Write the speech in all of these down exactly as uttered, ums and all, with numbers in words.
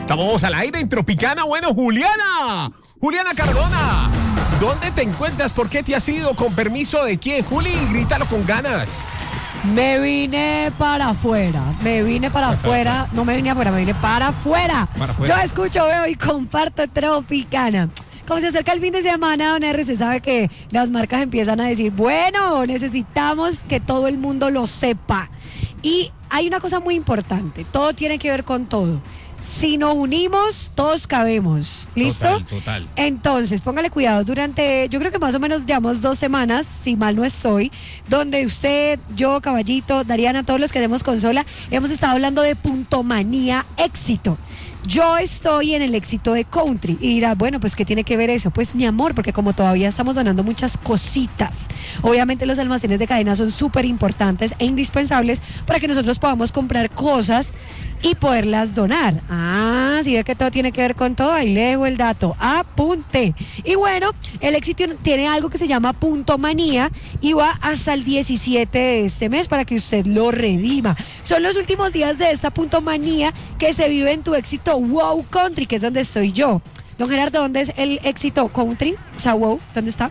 Estamos al aire en Tropicana. Bueno, Juliana. Juliana Cardona. ¿Dónde te encuentras? ¿Por qué te has ido? ¿Con permiso de quién? Juli, grítalo con ganas. Me vine para afuera, me vine para afuera, no me vine afuera, me vine para afuera. Para afuera. Yo escucho, veo y comparto Tropicana. Como se acerca el fin de semana, don R, se sabe que las marcas empiezan a decir, bueno, necesitamos que todo el mundo lo sepa. Y hay una cosa muy importante, todo tiene que ver con todo. Si nos unimos, todos cabemos. ¿Listo? Total, total. Entonces, póngale cuidado. Durante, yo creo que más o menos llevamos dos semanas, si mal no estoy, donde usted, yo, Caballito, Dariana, todos los que hacemos consola, hemos estado hablando de puntomanía éxito. Yo estoy en el éxito de country y dirás, bueno, pues ¿qué tiene que ver eso? Pues mi amor, porque como todavía estamos donando muchas cositas, obviamente los almacenes de cadena son súper importantes e indispensables para que nosotros podamos comprar cosas y poderlas donar. Ah, si ve que todo tiene que ver con todo, ahí le dejo el dato, apunte. Y bueno, el éxito tiene algo que se llama puntomanía y va hasta el diecisiete de este mes para que usted lo redima. Son los últimos días de esta puntomanía que se vive en tu éxito Wow Country, que es donde estoy yo. Don Gerardo, ¿dónde es el éxito country? O sea, Wow, ¿dónde está?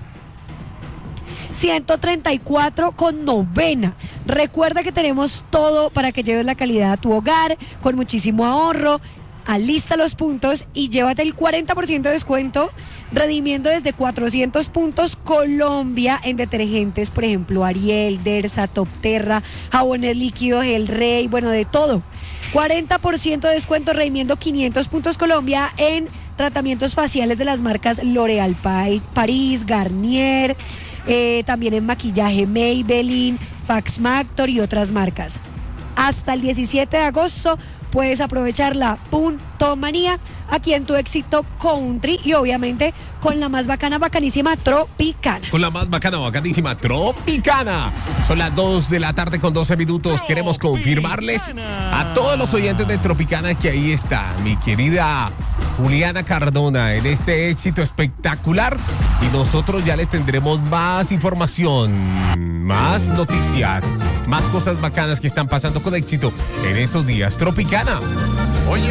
ciento treinta y cuatro con novena. Recuerda que tenemos todo para que lleves la calidad a tu hogar con muchísimo ahorro. Alista los puntos y llévate el cuarenta por ciento de descuento redimiendo desde cuatrocientos puntos Colombia en detergentes, por ejemplo, Ariel, Dersa, Top Terra, jabones líquidos, El Rey, bueno, de todo. cuarenta por ciento de descuento redimiendo quinientos puntos Colombia en tratamientos faciales de las marcas L'Oréal Paris, Garnier, eh, también en maquillaje Maybelline, Fax Factor y otras marcas. Hasta el diecisiete de agosto puedes aprovechar la puntomanía aquí en tu éxito country y obviamente con la más bacana, bacanísima Tropicana. Con la más bacana, bacanísima Tropicana. Son las dos de la tarde con doce minutos. Queremos confirmarles a todos los oyentes de Tropicana que ahí está mi querida Juliana Cardona en este éxito espectacular y nosotros ya les tendremos más información, más noticias, más cosas bacanas que están pasando con éxito en estos días. Tropicana. Oye.